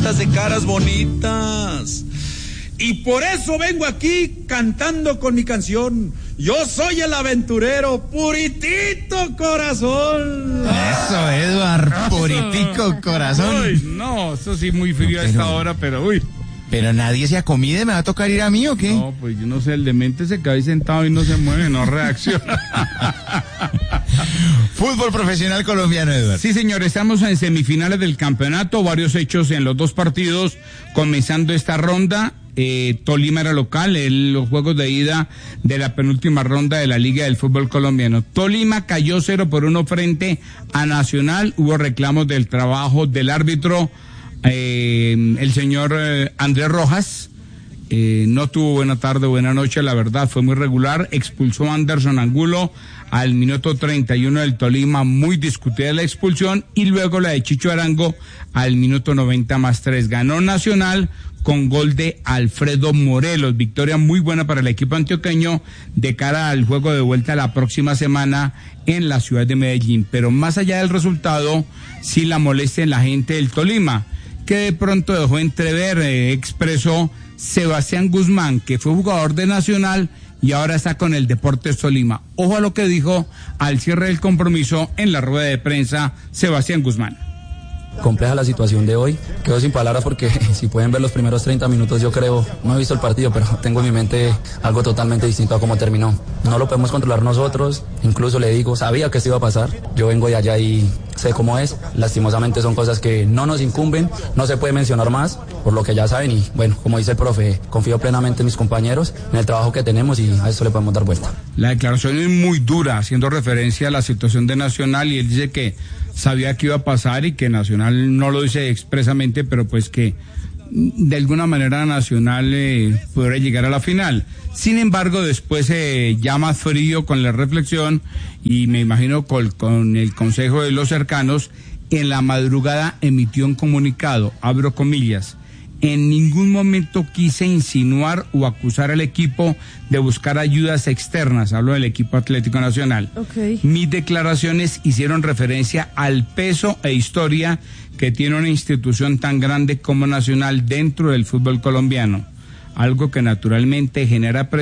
bonitas, de caras bonitas. Y por eso vengo aquí cantando con mi canción. Yo soy el aventurero, puritito corazón. Eso, Edward, puritico corazón. Uy, no, eso sí muy frío a esta hora, pero uy. Pero nadie se acomide, ¿me va a tocar ir a mí o qué? No, pues yo no sé, el demente se cae sentado y no se mueve, no reacciona. Fútbol profesional colombiano, Edward. Sí, señor, estamos en semifinales del campeonato, varios hechos en los dos partidos, comenzando esta ronda. Tolima era local en los juegos de ida de la penúltima ronda de la Liga del Fútbol Colombiano. Tolima cayó 0-1 frente a Nacional, hubo reclamos del trabajo del árbitro, el señor Andrés Rojas. No tuvo buena tarde, buena noche, la verdad, fue muy regular. Expulsó a Anderson Angulo al minuto 31 del Tolima, muy discutida la expulsión, y luego la de Chicho Arango al minuto 90+3. Ganó Nacional con gol de Alfredo Morelos. Victoria muy buena para el equipo antioqueño de cara al juego de vuelta la próxima semana en la ciudad de Medellín. Pero más allá del resultado, sí la molestia en la gente del Tolima, que de pronto dejó entrever, expresó Sebastián Guzmán, que fue jugador de Nacional y ahora está con el Deportes Tolima. Ojo a lo que dijo al cierre del compromiso en la rueda de prensa Sebastián Guzmán. Compleja la situación de hoy, quedo sin palabras porque si pueden ver los primeros 30 minutos, yo creo, no he visto el partido, pero tengo en mi mente algo totalmente distinto a cómo terminó. No lo podemos controlar nosotros, incluso le digo, sabía que esto iba a pasar, yo vengo de allá y sé cómo es, lastimosamente son cosas que no nos incumben, no se puede mencionar más, por lo que ya saben, y bueno, como dice el profe, confío plenamente en mis compañeros, en el trabajo que tenemos y a eso le podemos dar vuelta. La declaración es muy dura, haciendo referencia a la situación de Nacional, y él dice que sabía que iba a pasar y que Nacional no lo dice expresamente, pero pues que de alguna manera Nacional podrá llegar a la final. Sin embargo, después ya más frío con la reflexión y me imagino con el consejo de los cercanos, en la madrugada emitió un comunicado, abro comillas: en ningún momento quise insinuar o acusar al equipo de buscar ayudas externas, hablo del equipo Atlético Nacional. Okay. Mis declaraciones hicieron referencia al peso e historia que tiene una institución tan grande como Nacional dentro del fútbol colombiano, algo que naturalmente genera presión